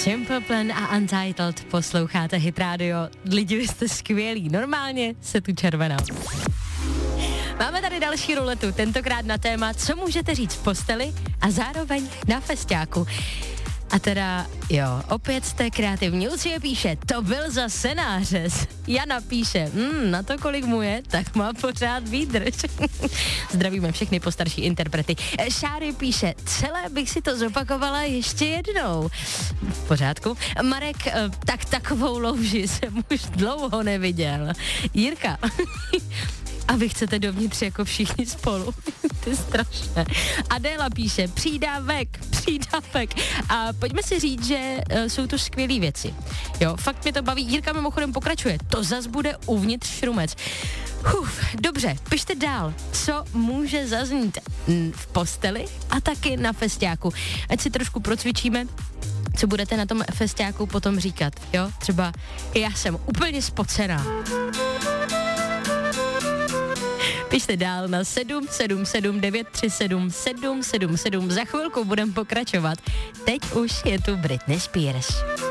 Simple Plan a Untitled, posloucháte Hit Radio. Lidi, vy jste skvělí, normálně se tu červená. Máme tady další ruletu, tentokrát na téma, co můžete říct v posteli a zároveň na festiáku. A teda, jo, opět jste kreativní. Lucie píše, to byl zase nářez. Jana píše, na to, kolik mu je, tak má pořád výdrž. Zdravíme všechny postarší interprety. Šáry píše, celé bych si to zopakovala ještě jednou. V pořádku. Marek, tak takovou louži jsem už dlouho neviděl. Jirka, a vy chcete dovnitř jako všichni spolu. Ty strašné. Adéla píše, přídavek. A pojďme si říct, že jsou to skvělé věci. Jo, fakt mě to baví. Jirka mimochodem pokračuje. To zas bude uvnitř šrumec. Dobře, pište dál. Co může zaznít v posteli a taky na festiáku. Ať si trošku procvičíme, co budete na tom festiáku potom říkat. Jo, třeba já jsem úplně spocená. Pište dál na 777 937 777. Za chvilku budeme pokračovat. Teď už je tu Britney Spears.